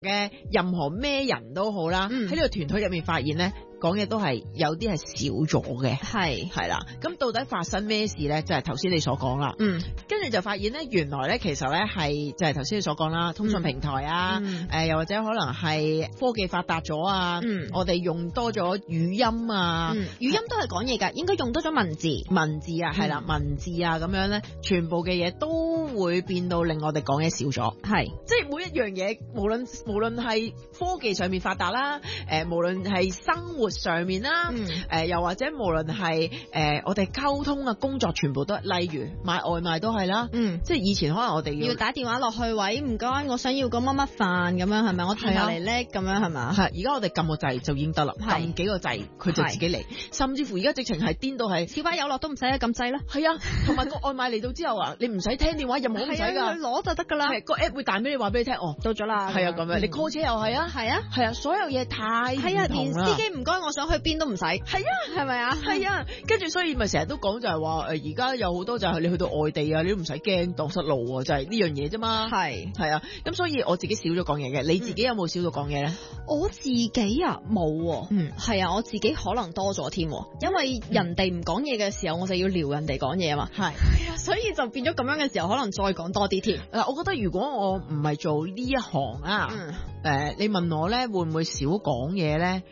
嘅任何咩人都好啦，喺呢個團隊入面發現咧，講嘢都係有啲係少咗嘅，係啦。咁到底發生咩事咧？就係頭先你所講啦。跟住就發現咧，原來咧其實咧係就係頭先你所講啦，通訊平台啊，又或者可能係科技發達咗啊，我哋用多咗語音啊， 語音都係講嘢㗎，應該用多咗文字啊，係啦，文字啊咁樣咧，全部嘅嘢都會變到令我哋講嘢少咗，即係每一樣嘢，無論係科技上面發達啦，無論係生活上面啦，又或者無論係我哋溝通啊、工作全部都，例如買外賣都係啦，即係以前可能我哋要打電話落去，喂，唔該，我想要個乜乜飯咁樣係咪？我電話嚟叻咁樣係咪？ 係，而家我哋撳個掣就已經得啦，撳幾個掣佢就自己嚟，甚至乎而家直情係顛到係小巴有落都唔使撳掣啦。 係啊，同埋個外賣嚟到之後啊，你唔使聽電話，任何都唔使㗎， 去攞就得㗎啦。 個 app 會彈俾你話俾你聽，哦， 到咗啦。 係啊，咁樣你 call 車又係啊，係啊，所有嘢太唔同啦。 連司機唔該，我想去邊都唔使。係啊，係咪啊？ 係啊，跟住所以咪成日都講就係話而家有好多就係你去到外地啊，你都唔使驚蕩失路啊，就係呢樣嘢啫嘛。係啊，咁所以我自己少咗講嘢嘅，你自己有冇少咗講嘢咧？ 我自己啊冇，係啊，我自己可能多咗添，因為人哋唔講嘢嘅時候，我就要撩人哋講嘢啊嘛。係啊，所以就變咗咁樣嘅時候，可能再講多啲添。 我覺得如果我唔係做呢一行啊，你問我咧會唔會少講嘢咧？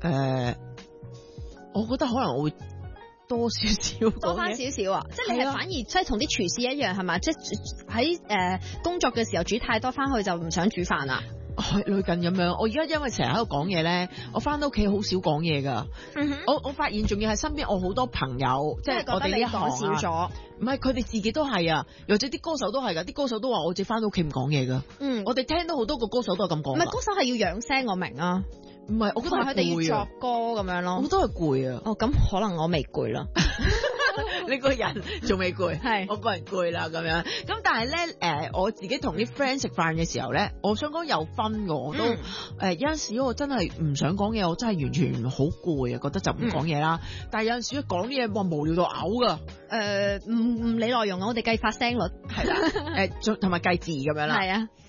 我覺得可能我會多少少多翻少少啊！即係你係反而即係同啲廚師一樣係嘛？即係喺工作嘅時候煮太多，翻去就唔想煮飯啦。 類近咁樣，我而家因為成日喺度講嘢咧，我翻到屋企好少講嘢噶。我發現仲要係身邊我好多朋友，即係我哋呢一行少咗。 唔係佢哋自己都係啊，或者啲歌手都係噶，啲歌手都話我自己翻到屋企唔講嘢噶。我哋聽到好多個歌手都係咁講。 唔係歌手係要養聲，我明啊。 唔係，我覺得佢哋要作歌咁樣咯。 我都係攰啊。 哦，咁可能我未攰啦。 你個人仲未攰，係我個人攰啦咁樣。咁但係咧，我自己同啲 friend 食飯嘅時候咧，我想講有分嘅，我都有陣時我真係唔想講嘢，我真係完全好攰啊，覺得就唔講嘢啦。但係有陣時講啲嘢，哇無聊到嘔噶。 唔理內容啊，我哋計發聲率係啦，同埋計字咁樣啦。 係啊。